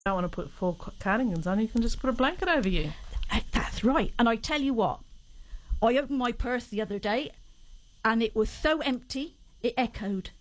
don't want to put 4 cardigans on, you can just put a blanket over you. That's right. And I tell you what, I opened my purse the other day and it was so empty, it echoed.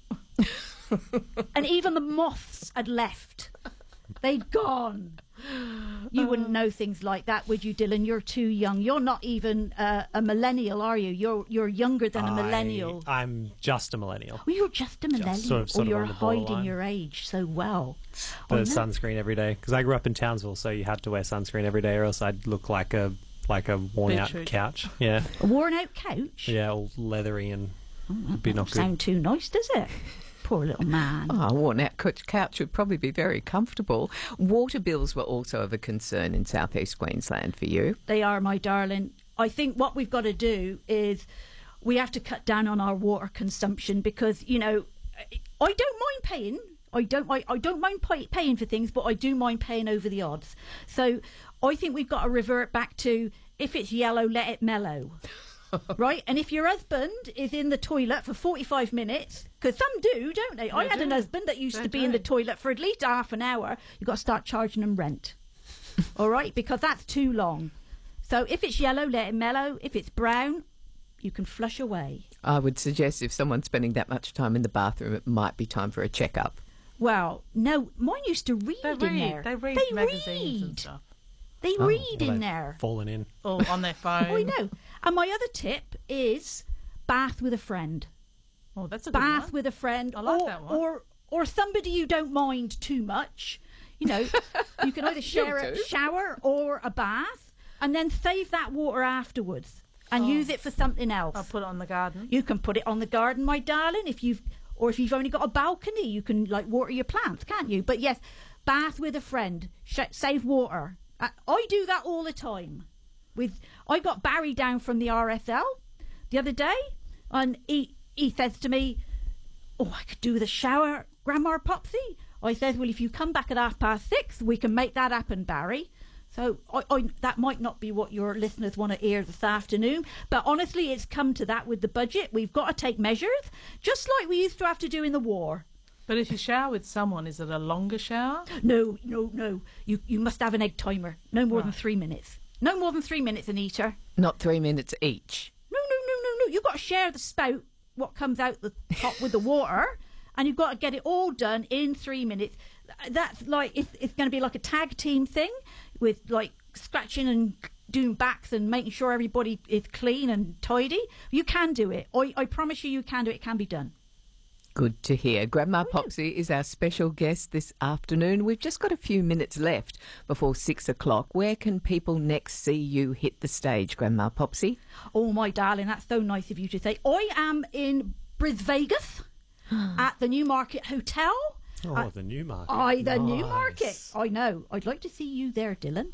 And even the moths had left. They'd gone. You wouldn't know things like that, would you, Dylan? You're too young. You're not even a millennial, are you? You're younger than a millennial. I'm just a millennial. Well, you're just a millennial. Sort of you're on the hiding borderline. your age so well. The sunscreen every day, because I grew up in Townsville, so you had to wear sunscreen every day, or else I'd look like a worn out Beetroot. couch. Yeah, A worn out couch? yeah, all leathery and be not good. Sound too nice, does it? Poor little man. Oh, a worn-out couch would probably be very comfortable. Water bills were also of a concern in southeast Queensland for you. They are, my darling. I think what we've got to do is we have to cut down on our water consumption because, I don't mind paying. I don't mind paying for things, but I do mind paying over the odds. So I think we've got to revert back to, if it's yellow, let it mellow. Right? And if your husband is in the toilet for 45 minutes, because some do, don't they? I had an husband that used to be in the toilet for at least half an hour. You've got to start charging them rent. All right? Because that's too long. So if it's yellow, let it mellow. If it's brown, you can flush away. I would suggest if someone's spending that much time in the bathroom, it might be time for a checkup. Well, no, mine used to read in there. They read magazines and stuff. They read in there. Fallen in. Or on their phone. I know. And my other tip is bath with a friend. Oh, that's a good Bath one. with a friend. I like that one. Or somebody you don't mind too much. You can either share a shower or a bath and then save that water afterwards and use it for something else. I'll put it on the garden. You can put it on the garden, my darling. If you've only got a balcony, you can water your plants, can't you? But yes, bath with a friend. Save water. I do that all the time. I got Barry down from the RSL the other day, and he says to me, "Oh, I could do with a shower, Grandma Popsy." I said, "Well, if you come back at 6:30, we can make that happen, Barry." So that might not be what your listeners want to hear this afternoon, but honestly, it's come to that with the budget. We've got to take measures, just like we used to have to do in the war. But if you shower with someone, is it a longer shower? No. You must have an egg timer. No more than 3 minutes. No more than 3 minutes, Anita. Not 3 minutes each. No. You've got to share the spout, what comes out the top with the water, and you've got to get it all done in 3 minutes. That's like, it's going to be like a tag team thing with like scratching and doing backs and making sure everybody is clean and tidy. You can do it. I promise you can do it. It can be done. Good to hear. Grandma Popsy is our special guest this afternoon. We've just got a few minutes left before 6 o'clock. Where can people next see you hit the stage, Grandma Popsy? Oh, my darling, that's so nice of you to say. I am in Brisvegas at the Newmarket Hotel. Oh, the Newmarket. The Newmarket. I know. I'd like to see you there, Dylan.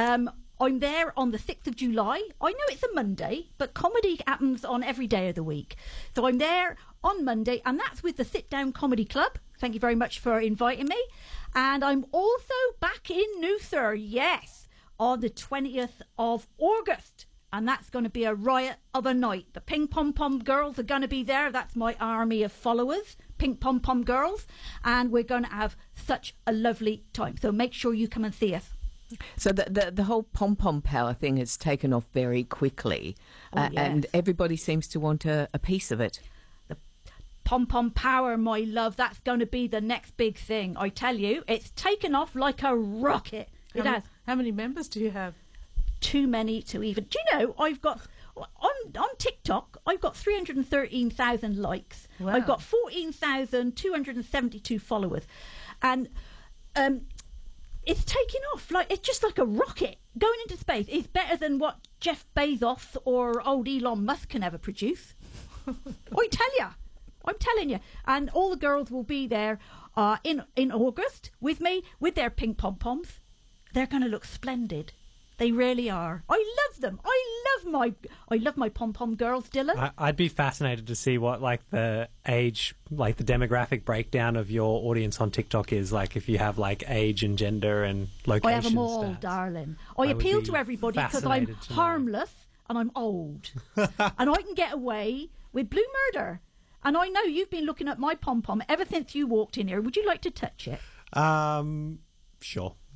I'm there on the 6th of July. I know it's a Monday, but comedy happens on every day of the week. So I'm there on Monday, and that's with the Sit Down Comedy Club. Thank you very much for inviting me. And I'm also back in Newthar, yes, on the 20th of August. And that's going to be a riot of a night. The Ping Pom Pom girls are going to be there. That's my army of followers, Ping Pom Pom girls. And we're going to have such a lovely time. So make sure you come and see us. So the whole pom-pom power thing has taken off very quickly, yes. And everybody seems to want a piece of it. The pom-pom power, my love, that's going to be the next big thing. I tell you, it's taken off like a rocket. It has. How many members do you have? Too many to even... Do you know, I've got... On TikTok, I've got 313,000 likes. Wow. I've got 14,272 followers. And... it's taking off it's just like a rocket going into space. It's better than what Jeff Bezos or old Elon Musk can ever produce. I'm telling you. And all the girls will be there in August with me with their pink pom poms. They're going to look splendid. They really are. I love them. I love my pom pom girls, Dylan. I'd be fascinated to see what the age, the demographic breakdown of your audience on TikTok is. If you have age and gender and location. I have them all, stats. darling. I appeal to everybody because I'm harmless and I'm old, and I can get away with blue murder. And I know you've been looking at my pom pom ever since you walked in here. Would you like to touch it? Sure.